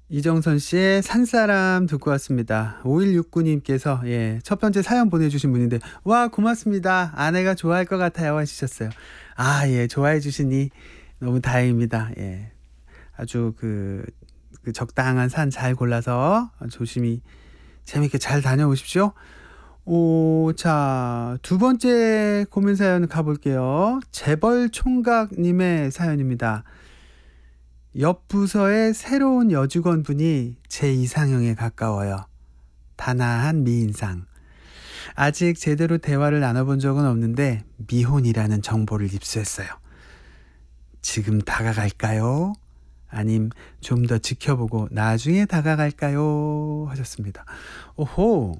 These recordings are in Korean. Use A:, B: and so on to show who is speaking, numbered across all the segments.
A: 이정선 씨의 산사람 듣고 왔습니다. 5169님께서 첫 번째 사연 보내주신 분인데, 와, 고맙습니다. 아내가 좋아할 것 같아요 하시셨어요. 아, 예, 좋아해 주시니 너무 다행입니다. 예, 아주 그 적당한 산 잘 골라서 조심히 재밌게 잘 다녀오십시오. 오, 자, 두 번째 고민 사연 가볼게요. 재벌 총각님의 사연입니다. 옆 부서의 새로운 여직원분이 제 이상형에 가까워요. 단아한 미인상. 아직 제대로 대화를 나눠본 적은 없는데 미혼이라는 정보를 입수했어요. 지금 다가갈까요? 아님 좀 더 지켜보고 나중에 다가갈까요? 하셨습니다. 오호,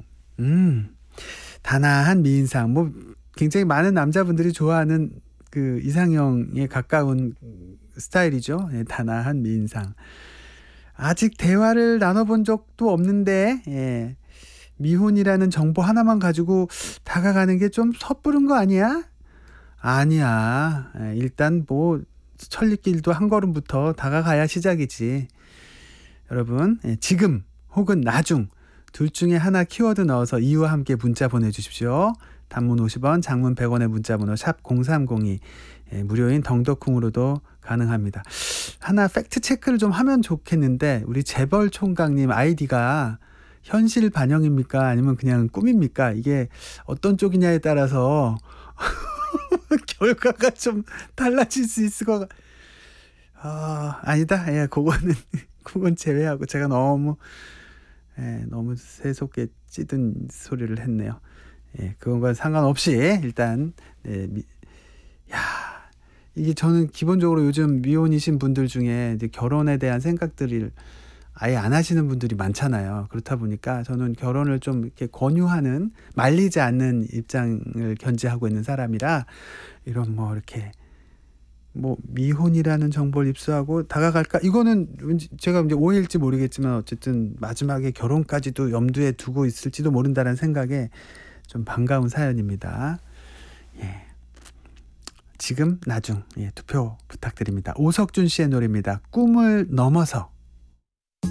A: 단아한 미인상. 뭐 굉장히 많은 남자분들이 좋아하는 그 이상형에 가까운 스타일이죠. 예, 단아한 미인상. 아직 대화를 나눠본 적도 없는데, 예, 미혼이라는 정보 하나만 가지고 다가가는 게 좀 섣부른 거 아니야? 아니야. 예, 일단 뭐 천리길도 한 걸음부터 다가가야 시작이지. 여러분, 예, 지금 혹은 나중 둘 중에 하나 키워드 넣어서 이유와 함께 문자 보내주십시오. 단문 50원, 장문 100원의 문자번호 샵 0302, 예, 무료인 덩더콩으로도 가능합니다. 하나 팩트 체크를 좀 하면 좋겠는데, 우리 재벌 총각님 아이디가 현실 반영입니까? 아니면 그냥 꿈입니까? 이게 어떤 쪽이냐에 따라서 결과가 좀 달라질 수 있을 것 아니다. 예, 그건 제외하고 제가 너무 세속에 찌든 소리를 했네요. 예, 그건과 상관없이 일단 이게 저는 기본적으로 요즘 미혼이신 분들 중에 이제 결혼에 대한 생각들을 아예 안 하시는 분들이 많잖아요. 그렇다 보니까 저는 결혼을 좀 이렇게 권유하는, 말리지 않는 입장을 견지하고 있는 사람이라, 이런 이렇게 미혼이라는 정보를 입수하고 다가갈까? 이거는 왠지 제가 이제 오해일지 모르겠지만 어쨌든 마지막에 결혼까지도 염두에 두고 있을지도 모른다는 생각에 좀 반가운 사연입니다. 예. 지금 나중, 예, 투표 부탁드립니다. 오석준 씨의 노래입니다. 꿈을 넘어서.